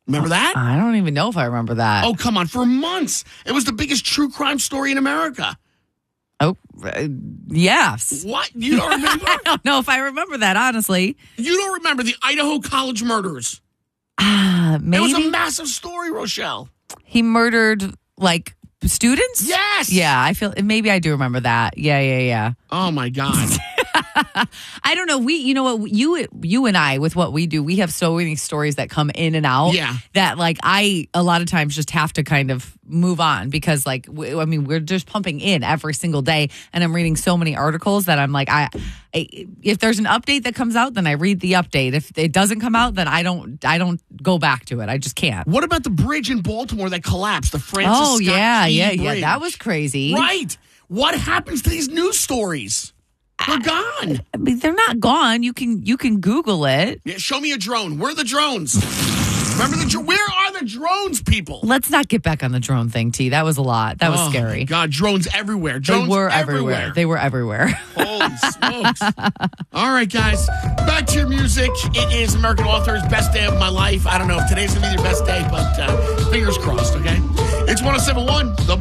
Remember that? I don't even know if I remember that. Oh, come on. For months. It was the biggest true crime story in America. Oh, yes. What? You don't remember? I don't know if I remember that, honestly. You don't remember the Idaho College murders? Maybe. It was a massive story, Rochelle. He murdered, like, students? Yes. Yeah, I feel, maybe I do remember that. Yeah. Oh, my God. I don't know. You know what? You and I, with what we do, we have so many stories that come in and out. Yeah. That like a lot of times just have to kind of move on because like we're just pumping in every single day, and I'm reading so many articles that I'm like, if there's an update that comes out, then I read the update. If it doesn't come out, then I don't go back to it. I just can't. What about the bridge in Baltimore that collapsed? The Francis Scott Key Bridge? That was crazy. Right. What happens to these news stories? They're gone. I mean, they're not gone. You can Google it. Yeah, show me a drone. Where are the drones? Remember where are the drones, people? Let's not get back on the drone thing, T. That was a lot. That was scary. My God, drones everywhere. Drones they were everywhere. They were everywhere. Holy smokes. All right, guys. Back to your music. It is American Author's best day of my life. I don't know if today's going to be your best day, but fingers crossed, okay? It's 107.1.